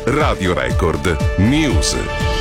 Radio Record News.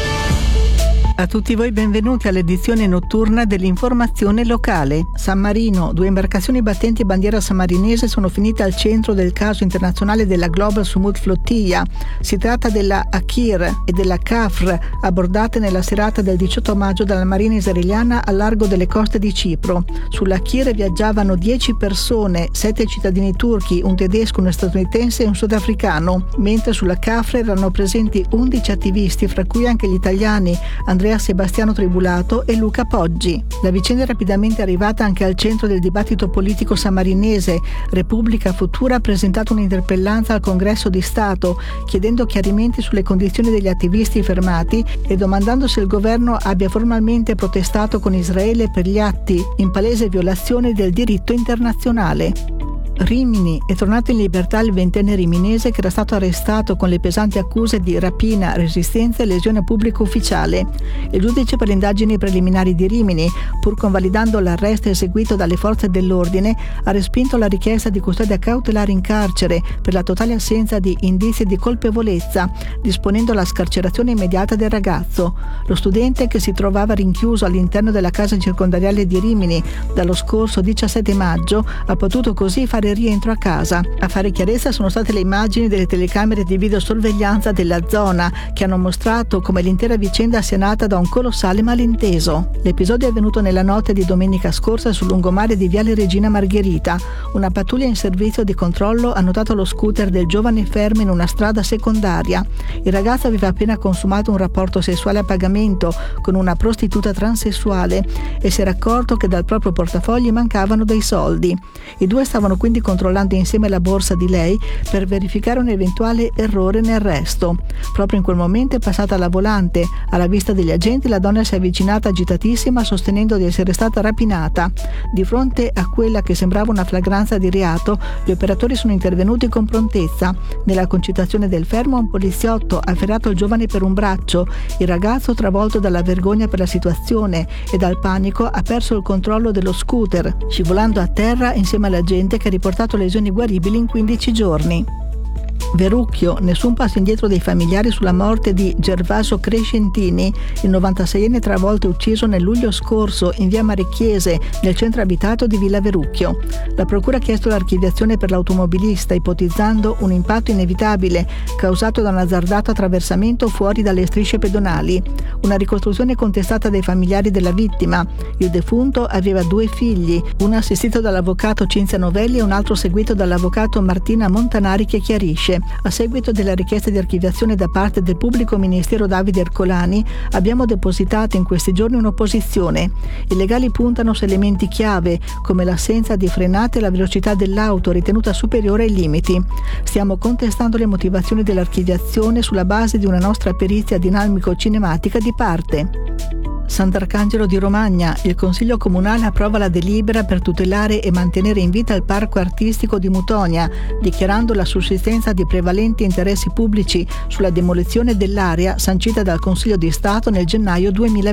A tutti voi benvenuti all'edizione notturna dell'informazione locale. San Marino, 2 imbarcazioni battenti bandiera sammarinese sono finite al centro del caso internazionale della Global Sumut Flottiglia. Si tratta della Akir e della Kafr, abbordate nella serata del 18 maggio dalla Marina israeliana al largo delle coste di Cipro. Sulla Akir viaggiavano 10 persone, 7 cittadini turchi, un tedesco, uno statunitense e un sudafricano, mentre sulla Kafr erano presenti 11 attivisti, fra cui anche gli italiani Andrea Sebastiano Tribulato e Luca Poggi. La vicenda è rapidamente arrivata anche al centro del dibattito politico sammarinese. Repubblica Futura ha presentato un'interpellanza al Congresso di Stato chiedendo chiarimenti sulle condizioni degli attivisti fermati e domandando se il governo abbia formalmente protestato con Israele per gli atti in palese violazione del diritto internazionale. Rimini, è tornato in libertà il 20enne riminese che era stato arrestato con le pesanti accuse di rapina, resistenza e lesione pubblica ufficiale. Il giudice per le indagini preliminari di Rimini, pur convalidando l'arresto eseguito dalle forze dell'ordine, ha respinto la richiesta di custodia cautelare in carcere per la totale assenza di indizi di colpevolezza, disponendo la scarcerazione immediata del ragazzo. Lo studente, che si trovava rinchiuso all'interno della casa circondariale di Rimini dallo scorso 17 maggio, ha potuto così fare rientro a casa. A fare chiarezza sono state le immagini delle telecamere di videosorveglianza della zona che hanno mostrato come l'intera vicenda sia nata da un colossale malinteso. L'episodio è avvenuto nella notte di domenica scorsa sul lungomare di Viale Regina Margherita. Una pattuglia in servizio di controllo ha notato lo scooter del giovane fermo in una strada secondaria. Il ragazzo aveva appena consumato un rapporto sessuale a pagamento con una prostituta transessuale e si era accorto che dal proprio portafogli mancavano dei soldi. I due stavano quindi controllando insieme la borsa di lei per verificare un eventuale errore nel resto. Proprio in quel momento è passata la volante. Alla vista degli agenti la donna si è avvicinata agitatissima sostenendo di essere stata rapinata. Di fronte a quella che sembrava una flagranza di reato, gli operatori sono intervenuti con prontezza. Nella concitazione del fermo un poliziotto ha afferrato il giovane per un braccio. Il ragazzo, travolto dalla vergogna per la situazione e dal panico, ha perso il controllo dello scooter, scivolando a terra insieme alla gente che ha riportato lesioni guaribili in 15 giorni. Verrucchio, nessun passo indietro dei familiari sulla morte di Gervaso Crescentini, il 96enne travolto e ucciso nel luglio scorso in via Marecchiese, nel centro abitato di Villa Verrucchio. La procura ha chiesto l'archiviazione per l'automobilista, ipotizzando un impatto inevitabile causato da un azzardato attraversamento fuori dalle strisce pedonali. Una ricostruzione contestata dai familiari della vittima. Il defunto aveva 2 figli, uno assistito dall'avvocato Cinzia Novelli e un altro seguito dall'avvocato Martina Montanari, che chiarisce. A seguito della richiesta di archiviazione da parte del pubblico ministero Davide Ercolani, abbiamo depositato in questi giorni un'opposizione. I legali puntano su elementi chiave, come l'assenza di frenate e la velocità dell'auto ritenuta superiore ai limiti. Stiamo contestando le motivazioni dell'archiviazione sulla base di una nostra perizia dinamico-cinematica di parte. Sant'Arcangelo di Romagna, il Consiglio Comunale approva la delibera per tutelare e mantenere in vita il parco artistico di Mutonia, dichiarando la sussistenza di prevalenti interessi pubblici sulla demolizione dell'area sancita dal Consiglio di Stato nel gennaio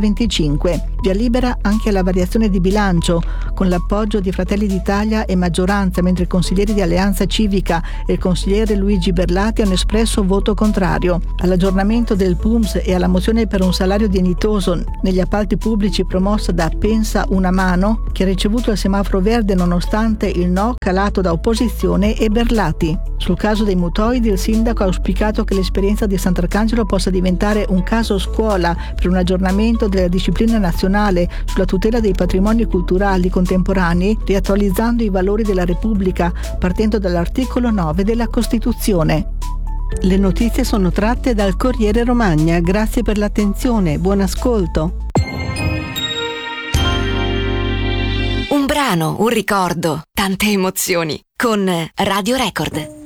2025. Via libera anche alla variazione di bilancio, con l'appoggio di Fratelli d'Italia e maggioranza, mentre i consiglieri di Alleanza Civica e il consigliere Luigi Berlati hanno espresso voto contrario. All'aggiornamento del PUMS e alla mozione per un salario dignitoso negli appalti pubblici promossa da Pensa una mano, che ha ricevuto il semaforo verde nonostante il no calato da opposizione e Berlati. Sul caso dei mutoidi, il sindaco ha auspicato che l'esperienza di Sant'Arcangelo possa diventare un caso scuola per un aggiornamento della disciplina nazionale sulla tutela dei patrimoni culturali contemporanei, riattualizzando i valori della Repubblica, partendo dall'articolo 9 della Costituzione. Le notizie sono tratte dal Corriere Romagna. Grazie per l'attenzione, buon ascolto. Un brano, un ricordo, tante emozioni con Radio Record.